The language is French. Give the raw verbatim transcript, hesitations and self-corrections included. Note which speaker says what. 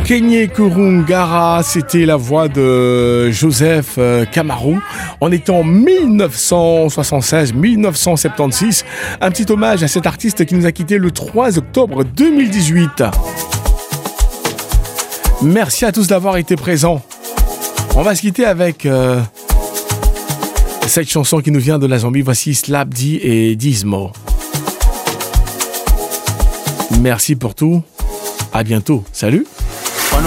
Speaker 1: Kenye Kurungara, c'était la voix de Joseph Kamaru. On était en dix-neuf cent soixante-seize dix-neuf cent soixante-seize. Un petit hommage à cet artiste qui nous a quitté le trois octobre deux mille dix-huit. Merci à tous d'avoir été présents. On va se quitter avec euh, cette chanson qui nous vient de la Zambie. Voici Slapdi et Dismo. Merci pour tout. À bientôt. Salut.